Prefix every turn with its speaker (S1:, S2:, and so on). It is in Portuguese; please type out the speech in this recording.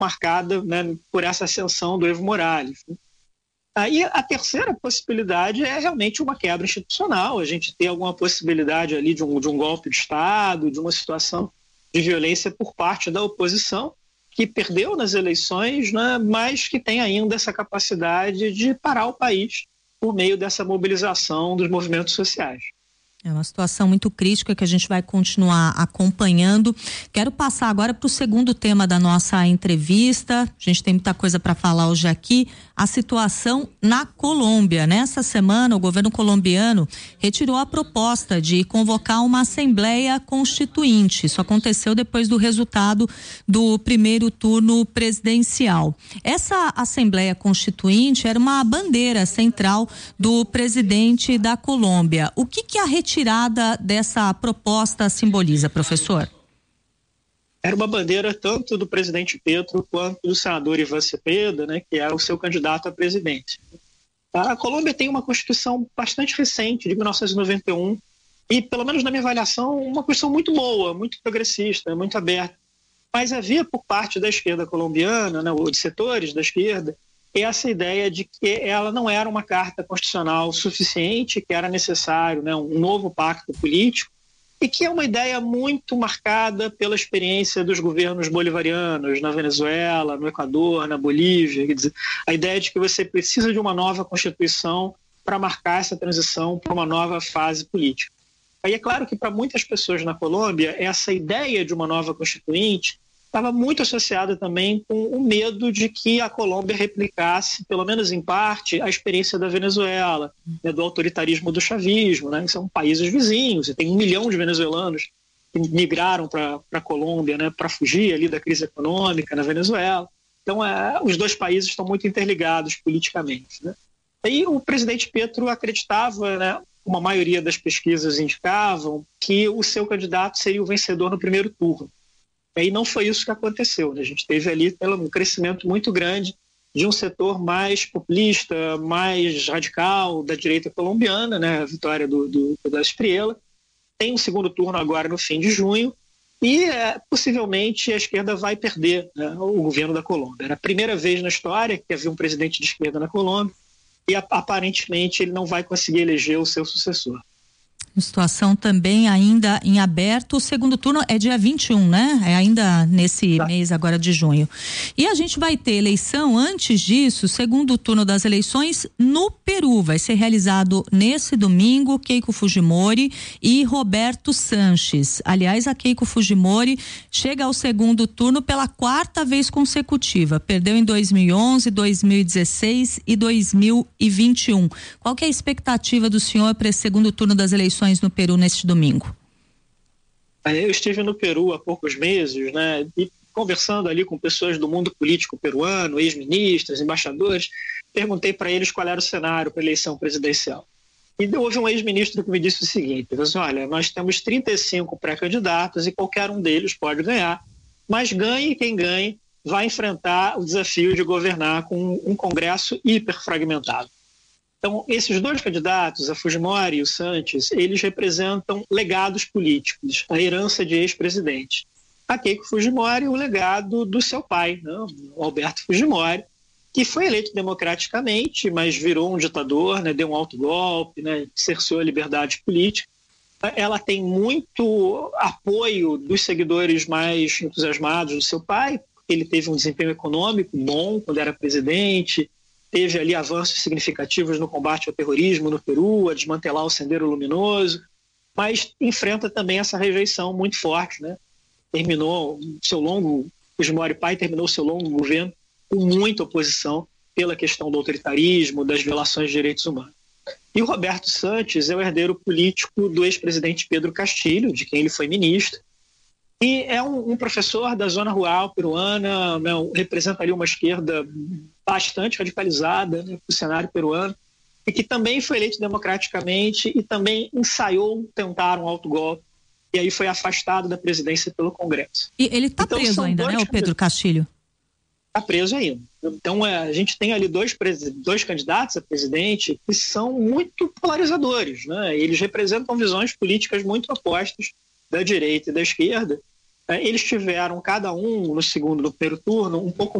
S1: marcada, né, por essa ascensão do Evo Morales. Aí a terceira possibilidade é realmente uma quebra institucional, a gente ter alguma possibilidade ali de um golpe de Estado, de uma situação de violência por parte da oposição, que perdeu nas eleições, né, mas que tem ainda essa capacidade de parar o país por meio dessa mobilização dos movimentos sociais.
S2: É uma situação muito crítica que a gente vai continuar acompanhando. Quero passar agora para o segundo tema da nossa entrevista. A gente tem muita coisa para falar hoje aqui. A situação na Colômbia. Nessa semana, o governo colombiano retirou a proposta de convocar uma Assembleia Constituinte. Isso aconteceu depois do resultado do primeiro turno presidencial. Essa Assembleia Constituinte era uma bandeira central do presidente da Colômbia. O que a retirada dessa proposta simboliza, professor?
S1: Era uma bandeira tanto do presidente Petro quanto do senador Ivan Cepeda, né, que era o seu candidato a presidente. A Colômbia tem uma Constituição bastante recente, de 1991, e, pelo menos na minha avaliação, uma Constituição muito boa, muito progressista, muito aberta. Mas havia por parte da esquerda colombiana, né, ou de setores da esquerda, essa ideia de que ela não era uma carta constitucional suficiente, que era necessário, né, um novo pacto político, e que é uma ideia muito marcada pela experiência dos governos bolivarianos na Venezuela, no Equador, na Bolívia. Quer dizer, a ideia de que você precisa de uma nova Constituição para marcar essa transição para uma nova fase política. Aí é claro que para muitas pessoas na Colômbia, essa ideia de uma nova Constituinte estava muito associada também com o medo de que a Colômbia replicasse, pelo menos em parte, a experiência da Venezuela, né, do autoritarismo do chavismo, né, que são países vizinhos, e tem 1 milhão de venezuelanos que migraram para a Colômbia, né, para fugir ali da crise econômica na Venezuela. Então, os dois países estão muito interligados politicamente, né. Aí o presidente Petro acreditava, né, uma maioria das pesquisas indicavam, que o seu candidato seria o vencedor no primeiro turno. E não foi isso que aconteceu, né? A gente teve ali um crescimento muito grande de um setor mais populista, mais radical da direita colombiana, né? A vitória do Espriella. Tem um segundo turno agora no fim de junho e possivelmente a esquerda vai perder, né, o governo da Colômbia. Era a primeira vez na história que havia um presidente de esquerda na Colômbia e aparentemente ele não vai conseguir eleger o seu sucessor.
S2: Situação também ainda em aberto. O segundo turno é dia 21, né? É ainda nesse mês agora de junho. E a gente vai ter eleição antes disso, segundo turno das eleições no Peru. Vai ser realizado nesse domingo, Keiko Fujimori e Roberto Sanches. Aliás, a Keiko Fujimori chega ao segundo turno pela 4ª vez consecutiva. Perdeu em 2011, 2016 e 2021. Qual que é a expectativa do senhor para esse segundo turno das eleições no Peru neste domingo?
S1: Eu estive no Peru há poucos meses, né, e conversando ali com pessoas do mundo político peruano, ex-ministros, embaixadores, perguntei para eles qual era o cenário para a eleição presidencial. E houve um ex-ministro que me disse o seguinte: olha, nós temos 35 pré-candidatos e qualquer um deles pode ganhar, mas ganhe quem ganhe vai enfrentar o desafio de governar com um Congresso hiperfragmentado. Então, esses dois candidatos, a Fujimori e o Sanches, eles representam legados políticos, a herança de ex-presidente. A Keiko Fujimori, o legado do seu pai, né, o Alberto Fujimori, que foi eleito democraticamente, mas virou um ditador, né, deu um autogolpe, né, cerceou a liberdade política. Ela tem muito apoio dos seguidores mais entusiasmados do seu pai, porque ele teve um desempenho econômico bom quando era presidente, teve ali avanços significativos no combate ao terrorismo no Peru, a desmantelar o Sendero Luminoso, mas enfrenta também essa rejeição muito forte, né? Fujimori pai terminou seu longo governo com muita oposição pela questão do autoritarismo, das violações de direitos humanos. E o Roberto Sanches é o herdeiro político do ex-presidente Pedro Castilho, de quem ele foi ministro, e é um professor da zona rural peruana, né, representa ali uma esquerda bastante radicalizada, né, no cenário peruano, e que também foi eleito democraticamente e também ensaiou tentar um autogolpe, e aí foi afastado da presidência pelo Congresso.
S2: E ele está preso ainda, né, o Pedro Castilho?
S1: Está preso ainda. Então, a gente tem ali dois candidatos a presidente que são muito polarizadores, né? Eles representam visões políticas muito opostas da direita e da esquerda, eles tiveram cada um no primeiro turno um pouco